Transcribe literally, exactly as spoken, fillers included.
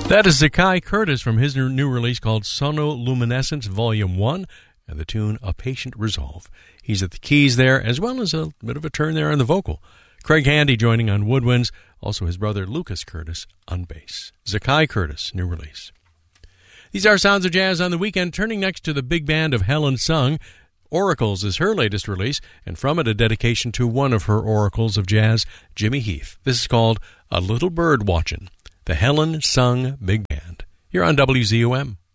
That is Zakai Curtis from his new release called Sonoluminescence Volume one, and the tune A Patient Resolve. He's at the keys there, as well as a bit of a turn there on the vocal. Craig Handy joining on woodwinds, also his brother Lucas Curtis on bass. Zakai Curtis, new release. These are Sounds of Jazz on the weekend, turning next to the big band of Helen Sung. Oracles is her latest release, and from it a dedication to one of her oracles of jazz, Jimmy Heath. This is called A Little Bird Watchin', the Helen Sung Big Band. You're on W Z O M.